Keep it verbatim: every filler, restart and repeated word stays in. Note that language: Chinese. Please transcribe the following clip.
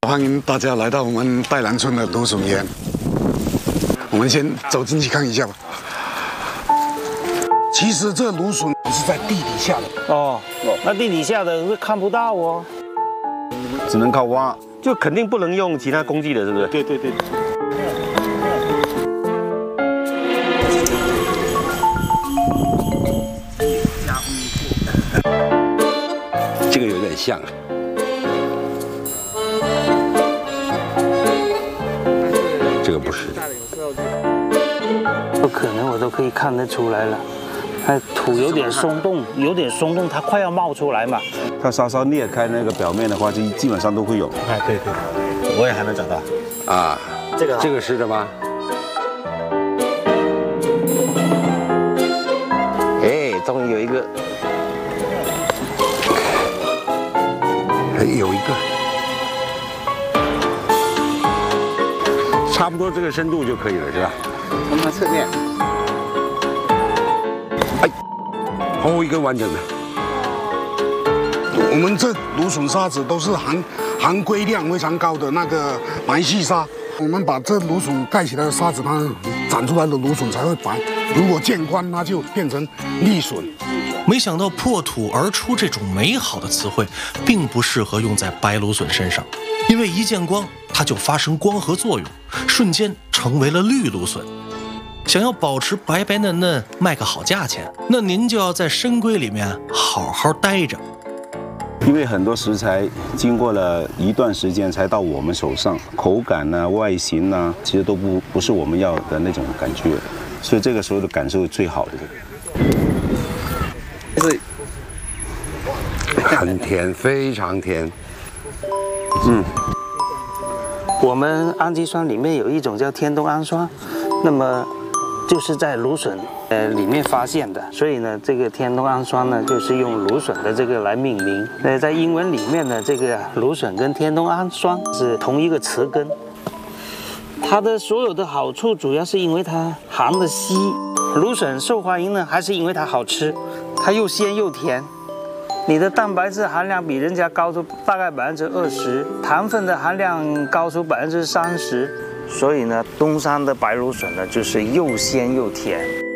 欢迎大家来到我们戴兰村的芦笋园。我们先走进去看一下吧。其实这芦笋是在地底下的哦，那地底下的是看不到哦， 只能靠挖，就肯定不能用其他工具的，是不是？ 对对对。 这个有点像啊。 这个不是， 不可能，我都可以看得出来了。它土有点松动，有点松动，它快要冒出来嘛。 它稍稍裂开那个表面的话，就基本上都会有。 哎，对对，我也还能找到。 啊， 这个这个是的吗？哎，终于有一个，哎，有一个。 差不多这个深度就可以了，是吧？从它侧面，哎，哦，一个完整的。 我们这芦笋沙子都是含含硅量非常高的那个白细沙，我们把这芦笋盖起来的沙子，它长出来的芦笋才会白。如果见光，它就变成绿笋。 没想到破土而出这种美好的词汇，并不适合用在白芦笋身上，因为一见光，它就发生光合作用，瞬间成为了绿芦笋。想要保持白白嫩嫩，卖个好价钱，那您就要在深闺里面好好待着。 因为很多食材经过了一段时间才到我们手上，口感呐、啊、外形呐、啊，其实都不不是我们要的那种感觉，所以这个时候的感受最好的。是很甜，非常甜。嗯。 我们氨基酸里面有一种叫天冬氨酸，那么就是在芦笋呃里面发现的，所以呢，这个天冬氨酸呢就是用芦笋的这个来命名。呃，在英文里面呢，这个芦笋跟天冬氨酸是同一个词根。它的所有的好处主要是因为它含的硒。芦笋受欢迎呢，还是因为它好吃，它又鲜又甜。 你的蛋白质含量比人家高出大概百分之二十，糖分的含量高出百分之三十，所以呢，东山的白芦笋呢就是又鲜又甜。